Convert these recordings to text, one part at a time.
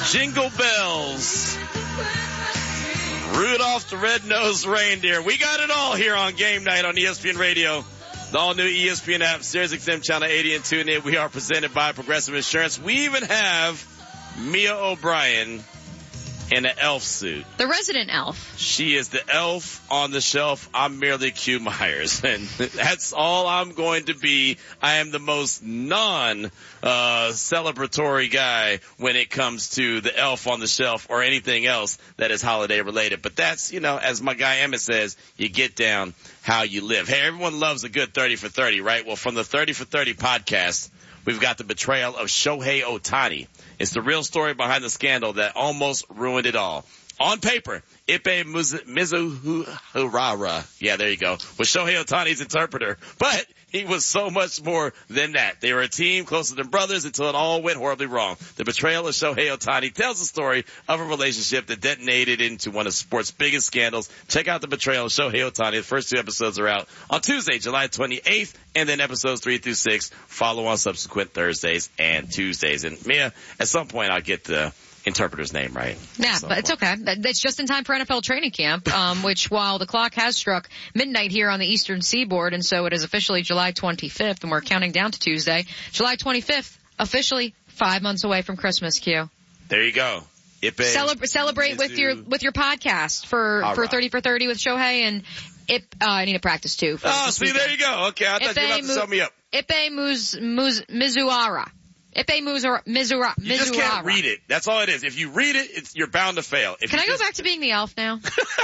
Jingle bells. Rudolph the Red-Nosed Reindeer. We got it all here on Game Night on ESPN Radio. The all-new ESPN app, SiriusXM Channel 80 and tune in. We are presented by Progressive Insurance. We even have Mia O'Brien in an elf suit. The resident elf. She is the elf on the shelf. I'm merely Q Myers. And that's all I'm going to be. I am the most non-celebratory guy when it comes to the elf on the shelf or anything else that is holiday related. But that's, as my guy Emmett says, you get down how you live. Hey, everyone loves a good 30 for 30, right? Well, from the 30 for 30 podcast, we've got the betrayal of Shohei Ohtani. It's the real story behind the scandal that almost ruined it all. On paper, Ippei Mizuhara, yeah, there you go, was Shohei Ohtani's interpreter. But he was so much more than that. They were a team closer than brothers until it all went horribly wrong. The betrayal of Shohei Ohtani tells the story of a relationship that detonated into one of sports' biggest scandals. Check out the betrayal of Shohei Ohtani. The first 2 episodes are out on Tuesday, July 28th, and then episodes 3 through 6 follow on subsequent Thursdays and Tuesdays. And Mia, at some point I'll get the interpreter's name right. Yeah, but it's okay. It's just in time for NFL training camp, which while the clock has struck midnight here on the Eastern Seaboard, and so it is officially July 25th, and we're counting down to Tuesday. July 25th, officially 5 months away from Christmas, Q. There you go. Celebrate with your podcast for 30 for 30 with Shohei, and I need to practice too. See, there you go. Okay, I thought you were about to sum me up. Ippei Mizuhara. Ippei Mizuhara. You just can't read it. That's all it is. If you read it, you're bound to fail. Can I go back to being the elf now?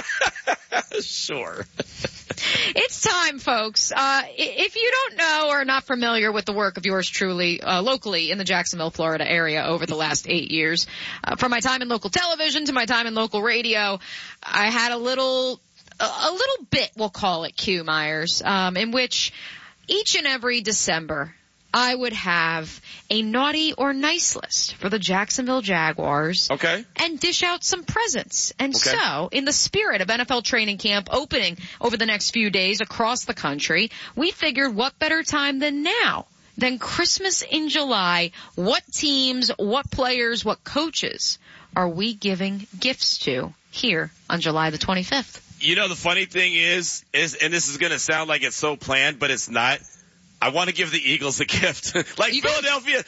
Sure. It's time, folks. If you don't know or are not familiar with the work of yours truly, locally in the Jacksonville, Florida area over the last 8 years, from my time in local television to my time in local radio, I had a little bit, we'll call it Q Myers, in which each and every December, I would have a naughty or nice list for the Jacksonville Jaguars. Okay. And dish out some presents. And so, in the spirit of NFL training camp opening over the next few days across the country, we figured what better time than now, than Christmas in July. What teams, what players, what coaches are we giving gifts to here on July the 25th? The funny thing is, and this is going to sound like it's so planned, but it's not. I want to give the Eagles a gift. Philadelphia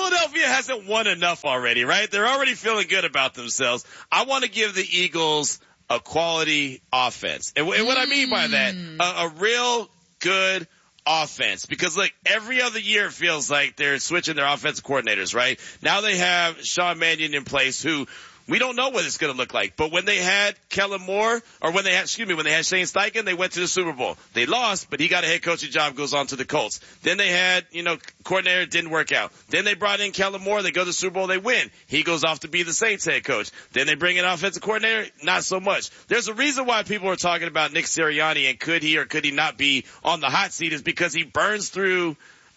hasn't won enough already, right? They're already feeling good about themselves. I want to give the Eagles a quality offense. And what I mean by that, a real good offense. Because look, every other year it feels like they're switching their offensive coordinators, right? Now they have Sean Mannion in place who we don't know what it's going to look like. But when they had Kellen Moore, or when they had Shane Steichen, they went to the Super Bowl. They lost, but he got a head coaching job, goes on to the Colts. Then they had, coordinator, didn't work out. Then they brought in Kellen Moore, they go to the Super Bowl, they win. He goes off to be the Saints head coach. Then they bring in offensive coordinator, not so much. There's a reason why people are talking about Nick Sirianni and could he or could he not be on the hot seat is because he burns through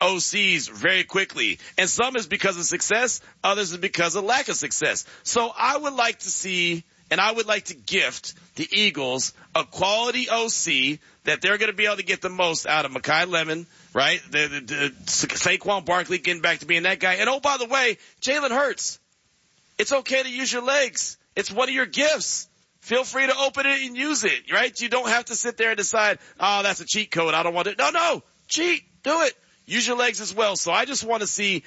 OCs very quickly. And some is because of success, others is because of lack of success. So I would like to see, and I would like to gift the Eagles a quality OC that they're going to be able to get the most out of Mekhi Lemon, right? The Saquon Barkley getting back to being that guy. And oh, by the way, Jalen Hurts. It's okay to use your legs. It's one of your gifts. Feel free to open it and use it, right? You don't have to sit there and decide, oh, that's a cheat code. I don't want it. No. Cheat. Do it. Use your legs as well. So I just want to see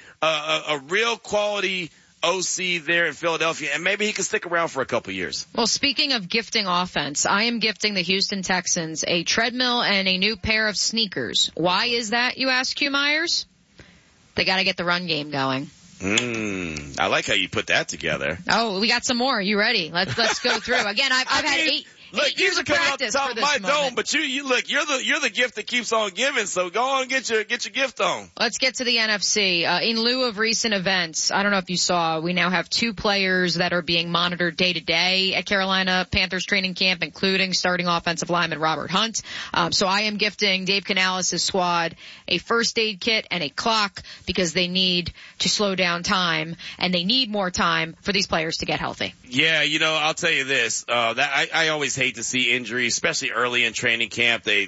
a real quality OC there in Philadelphia, and maybe he can stick around for a couple years. Well, speaking of gifting offense, I am gifting the Houston Texans a treadmill and a new pair of sneakers. Why is that, you ask, Q Myers? They got to get the run game going. I like how you put that together. Oh, we got some more. You ready? Let's go through. Again, I've had eight years of practice for this moment. Dome, but you look, you're the gift that keeps on giving. So go on, get your gift on. Let's get to the NFC. In lieu of recent events, I don't know if you saw, we now have 2 players that are being monitored day to day at Carolina Panthers training camp, including starting offensive lineman Robert Hunt. So I am gifting Dave Canales' squad a first aid kit and a clock because they need to slow down time and they need more time for these players to get healthy. Yeah, I'll tell you this. That I always hate to see injuries, especially early in training camp. They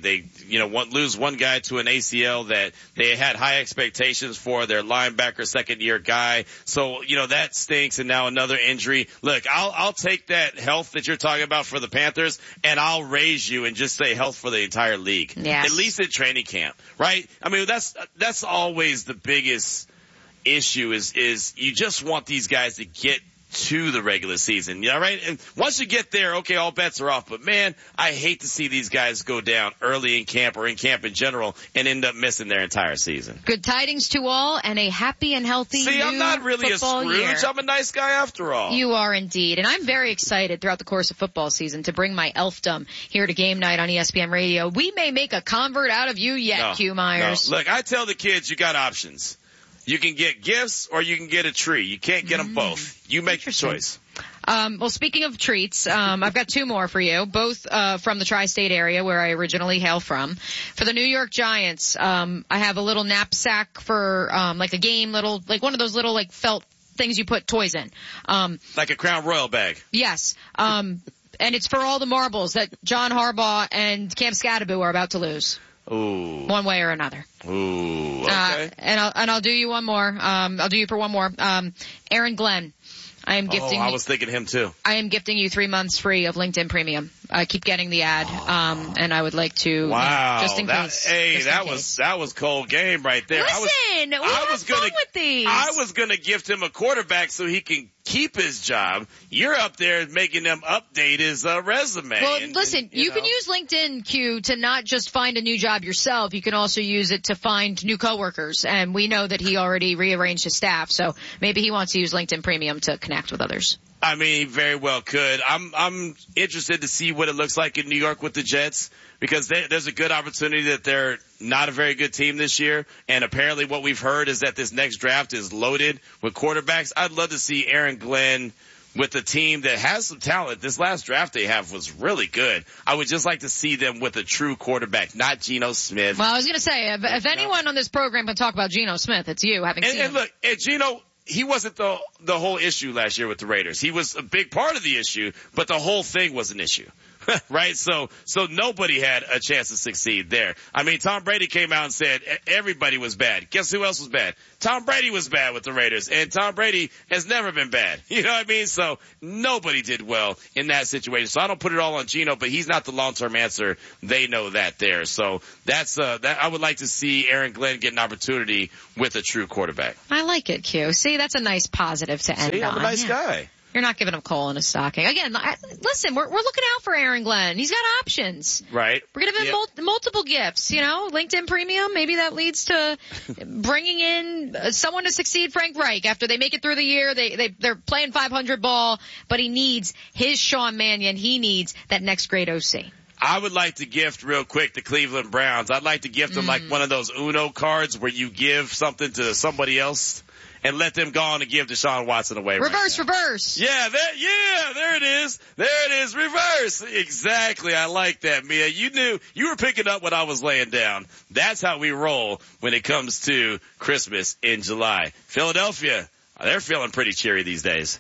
lose one guy to an ACL that they had high expectations for, their linebacker, second-year guy. So, that stinks, and now another injury. Look, I'll take that health that you're talking about for the Panthers, and I'll raise you and just say health for the entire league. Yes. At least at training camp, right? I mean, that's always the biggest issue is you just want these guys to get to the regular season, right? And once you get there, okay, all bets are off. But man, I hate to see these guys go down early in camp or in camp in general and end up missing their entire season. Good tidings to all and a happy and healthy See, I'm not really a Scrooge. Year. I'm a nice guy after all. You are indeed. And I'm very excited throughout the course of football season to bring my elfdom here to Game Night on ESPN Radio. We may make a convert out of you yet, Q Myers. No. Look, I tell the kids you got options. You can get gifts or you can get a tree. You can't get them both. You make your choice. Well, speaking of treats, I've got two more for you, both from the tri-state area where I originally hail from. For the New York Giants, I have a little knapsack for like a game, like one of those little like felt things you put toys in. Like a Crown Royal bag. Yes. And it's for all the marbles that John Harbaugh and Cam Scatterbo are about to lose. Ooh. One way or another. Ooh. Okay. And I'll do you one more. I'll do you for one more. Aaron Glenn. I am gifting. I was thinking him too. I am gifting you 3 months free of LinkedIn Premium. I keep getting the ad, and I would like to. Wow. Just in case. That was cold game right there. Listen, we have fun with these. I was gonna gift him a quarterback so he can keep his job. You're up there making them update his resume. Well, listen, you can use LinkedIn, Q, to not just find a new job yourself. You can also use it to find new coworkers. And we know that he already rearranged his staff, so maybe he wants to use LinkedIn Premium to connect with others. I mean, he very well could. I'm interested to see what it looks like in New York with the Jets because there's a good opportunity that they're not a very good team this year. And apparently what we've heard is that this next draft is loaded with quarterbacks. I'd love to see Aaron Glenn with a team that has some talent. This last draft they have was really good. I would just like to see them with a true quarterback, not Geno Smith. Well, I was going to say, if anyone on this program can talk about Geno Smith, it's you, having seen him. And look, Geno, he wasn't the whole issue last year with the Raiders. He was a big part of the issue, but the whole thing was an issue. Right? So nobody had a chance to succeed there. I mean, Tom Brady came out and said everybody was bad. Guess who else was bad? Tom Brady was bad with the Raiders, and Tom Brady has never been bad. You know what I mean? So nobody did well in that situation. So I don't put it all on Geno, but he's not the long-term answer. They know that there. So that's that I would like to see Aaron Glenn get an opportunity with a true quarterback. I like it, Q. See, that's a nice positive to end on. See, I'm a nice guy. You're not giving him coal in his stocking. Again, listen, we're looking out for Aaron Glenn. He's got options. Right. We're going to give him multiple gifts, LinkedIn Premium. Maybe that leads to bringing in someone to succeed Frank Reich after they make it through the year. They're playing 500 ball, but he needs his Sean Mannion. He needs that next great OC. I would like to gift real quick the Cleveland Browns. I'd like to gift them like one of those Uno cards where you give something to somebody else and let them go on and give Deshaun Watson away. Reverse. Yeah, there it is. There it is. Reverse. Exactly. I like that, Mia. You were picking up what I was laying down. That's how we roll when it comes to Christmas in July. Philadelphia, they're feeling pretty cheery these days.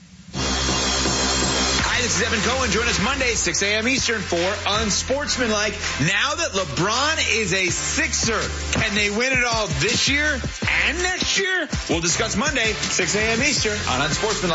Hi, this is Evan Cohen. Join us Monday, 6 a.m. Eastern for Unsportsmanlike. Now that LeBron is a Sixer, can they win it all this year and next year? We'll discuss Monday, 6 a.m. Eastern on Unsportsmanlike.